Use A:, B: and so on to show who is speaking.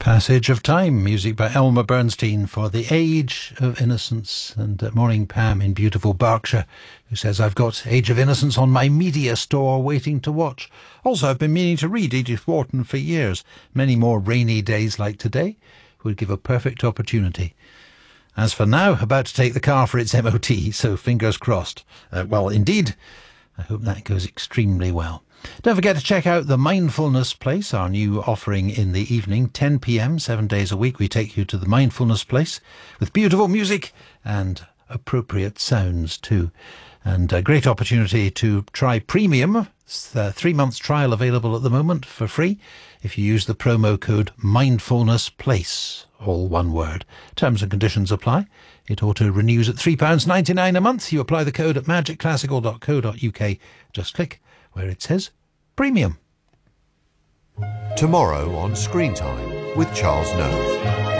A: Passage of Time, music by Elmer Bernstein for The Age of Innocence. And morning Pam in beautiful Berkshire, who says, I've got Age of Innocence on my media store waiting to watch. Also, I've been meaning to read Edith Wharton for years. Many more rainy days like today would give a perfect opportunity. As for now, about to take the car for its MOT, so fingers crossed. Well, indeed, I hope that goes extremely well. Don't forget to check out the Mindfulness Place, our new offering in the evening, 10 p.m, 7 days a week. We take you to the Mindfulness Place with beautiful music and appropriate sounds too. And a great opportunity to try Premium. It's the 3 months trial available at the moment for free if you use the promo code Mindfulness Place, all one word. Terms and conditions apply. It auto renews at £3.99 a month. You apply the code at magicclassical.co.uk. Just click where it says Premium.
B: Tomorrow on Screen Time with Charles Nove.